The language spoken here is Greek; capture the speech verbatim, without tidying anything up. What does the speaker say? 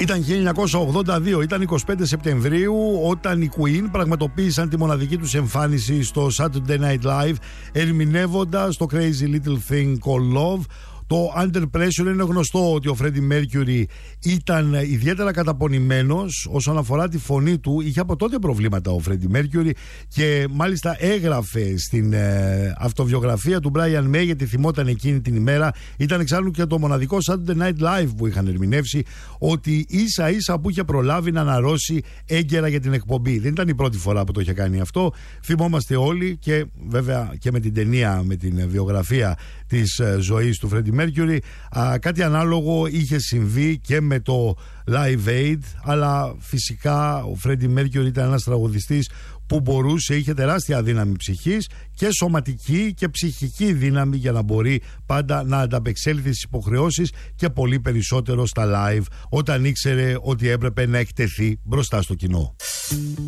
Ήταν χίλια εννιακόσια ογδόντα δύο, ήταν εικοστή πέμπτη Σεπτεμβρίου, όταν οι Queen πραγματοποίησαν τη μοναδική τους εμφάνιση στο Saturday Night Live, ερμηνεύοντας το Crazy Little Thing Called Love. Το Under Pressure, είναι γνωστό ότι ο Freddie Mercury ήταν ιδιαίτερα καταπονημένος όσον αφορά τη φωνή του. Είχε από τότε προβλήματα ο Freddie Mercury και μάλιστα έγραφε στην ε, αυτοβιογραφία του Brian May, γιατί θυμόταν εκείνη την ημέρα, ήταν εξάλλου και το μοναδικό Saturday Night Live που είχαν ερμηνεύσει, ότι ίσα ίσα που είχε προλάβει να αναρρώσει έγκαιρα για την εκπομπή. Δεν ήταν η πρώτη φορά που το είχε κάνει αυτό. Θυμόμαστε όλοι, και βέβαια και με την ταινία, με την βιογραφία της ε, ζωής του Freddie Mercury, α, κάτι ανάλογο είχε συμβεί και με το Live Aid, αλλά φυσικά ο Freddie Mercury ήταν ένας τραγουδιστής που μπορούσε, είχε τεράστια δύναμη ψυχής και σωματική και ψυχική δύναμη για να μπορεί πάντα να ανταπεξέλθει στις υποχρεώσεις και πολύ περισσότερο στα live, όταν ήξερε ότι έπρεπε να εκτεθεί μπροστά στο κοινό.